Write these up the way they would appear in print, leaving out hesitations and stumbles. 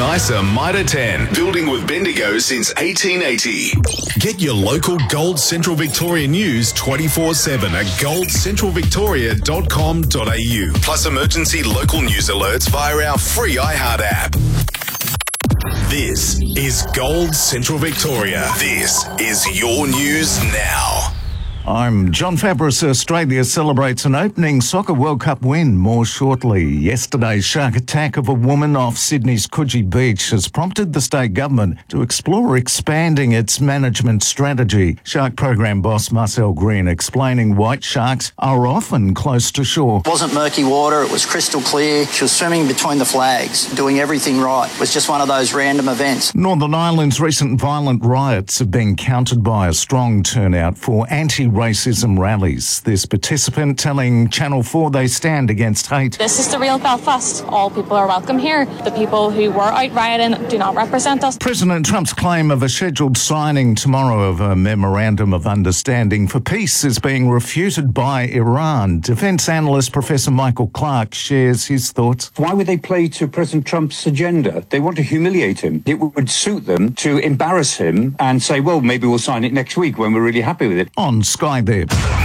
nicer Mitre 10. Building with Bendigo since 1880. Get your local Gold Central Victoria news 24/7 at goldcentralvictoria.com.au. Plus emergency local news alerts via our free iHeart app. This is Gold Central Victoria. This is your news now. I'm John Fabris. Australia celebrates an opening Soccer World Cup win more shortly. Yesterday's shark attack of a woman off Sydney's Coogee Beach has prompted the state government to explore expanding its management strategy. Shark program boss Marcel Green explaining white sharks are often close to shore. It wasn't murky water, it was crystal clear. She was swimming between the flags, doing everything right. It was just one of those random events. Northern Ireland's recent violent riots have been countered by a strong turnout for anti-racism rallies. This participant telling Channel 4 they stand against hate. This is the real Belfast. All people are welcome here. The people who were out rioting do not represent us. President Trump's claim of a scheduled signing tomorrow of a memorandum of understanding for peace is being refuted by Iran. Defence analyst Professor Michael Clark shares his thoughts. Why would they play to President Trump's agenda? They want to humiliate him. It would suit them to embarrass him and say, well, maybe we'll sign it next week when we're really happy with it. On Sky there.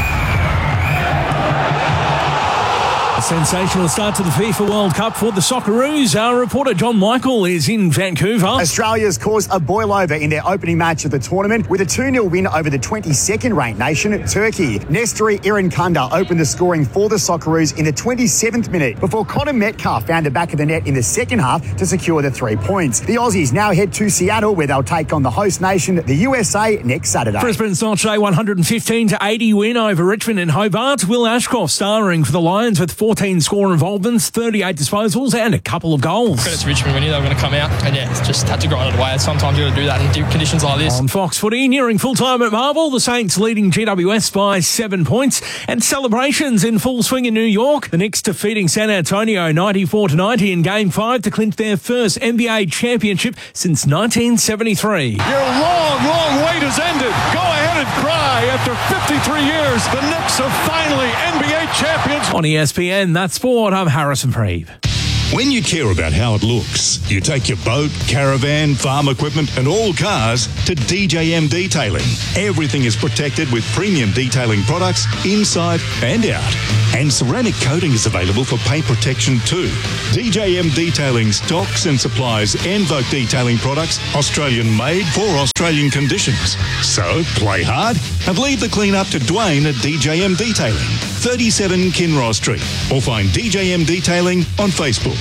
A sensational start to the FIFA World Cup for the Socceroos. Our reporter John Michael is in Vancouver. Australia's caused a boil-over in their opening match of the tournament with a 2-0 win over the 22nd-ranked nation, Turkey. Nestori Irinkunda opened the scoring for the Socceroos in the 27th minute before Connor Metcalf found the back of the net in the second half to secure the 3 points. The Aussies now head to Seattle where they'll take on the host nation, the USA, next Saturday. Brisbane's notched a 115-80 win over Richmond and Hobart. Will Ashcroft starring for the Lions with 14 score involvements, 38 disposals and a couple of goals. Credit to Richmond, we knew they were going to come out and just had to grind it away. Sometimes you got to do that in conditions like this. On Fox Footy, nearing full-time at Marvel, the Saints leading GWS by 7 points and celebrations in full swing in New York. The Knicks defeating San Antonio 94-90 in Game 5 to clinch their first NBA championship since 1973. Your long wait has ended. Go ahead and cry. After 53 years, the Knicks are finally NBA champions. On ESPN, that's sport. I'm Harrison Preeve. When you care about how it looks, you take your boat, caravan, farm equipment and all cars to DJM Detailing. Everything is protected with premium detailing products inside and out. And ceramic coating is available for paint protection too. DJM Detailing stocks and supplies Envoke detailing products, Australian made for Australian conditions. So play hard and leave the clean up to Dwayne at DJM Detailing, 37 Kinross Street, or find DJM Detailing on Facebook.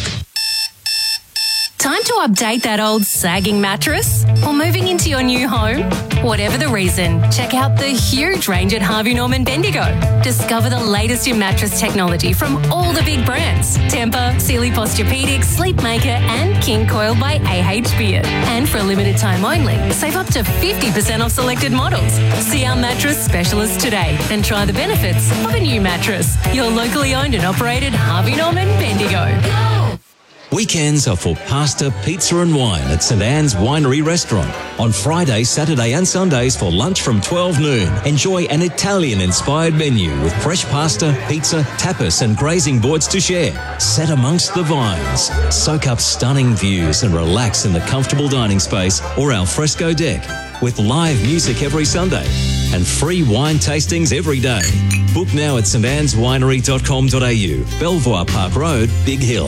Time to update that old sagging mattress? Or moving into your new home? Whatever the reason, check out the huge range at Harvey Norman Bendigo. Discover the latest in mattress technology from all the big brands. Tempur, Sealy Posturepedic, Sleepmaker and King Coil by AH Beard. And for a limited time only, save up to 50% off selected models. See our mattress specialist today and try the benefits of a new mattress. Your locally owned and operated Harvey Norman Bendigo. Weekends are for pasta, pizza and wine at St Anne's Winery Restaurant. On Friday, Saturday and Sundays for lunch from 12 noon. Enjoy an Italian-inspired menu with fresh pasta, pizza, tapas and grazing boards to share. Set amongst the vines. Soak up stunning views and relax in the comfortable dining space or al fresco deck. With live music every Sunday and free wine tastings every day. Book now at standswinery.com.au. Belvoir Park Road, Big Hill.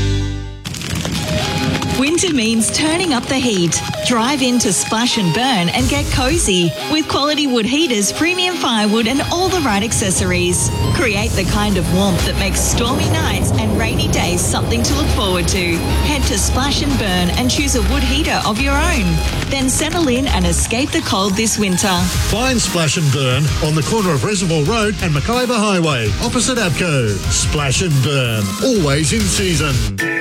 Winter means turning up the heat. Drive into Splash and Burn and get cozy with quality wood heaters, premium firewood and all the right accessories. Create the kind of warmth that makes stormy nights and rainy days something to look forward to. Head to Splash and Burn and choose a wood heater of your own. Then settle in and escape the cold this winter. Find Splash and Burn on the corner of Reservoir Road and Mackayba Highway, opposite Abco. Splash and Burn, always in season.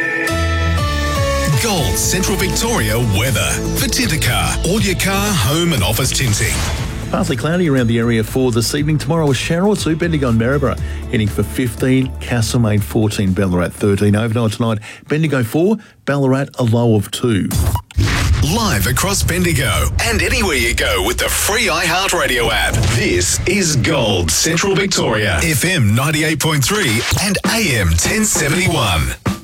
Gold Central Victoria weather. For Tintercar, all your car, home and office tinting. Partly cloudy around the area for this evening. Tomorrow is Cheryl 2, Bendigo and Maryborough heading for 15, Castlemaine 14, Ballarat 13. Overnight tonight, Bendigo 4, Ballarat a low of 2. Live across Bendigo and anywhere you go with the free iHeartRadio app. This is Gold Central Victoria, FM 98.3 and AM 1071.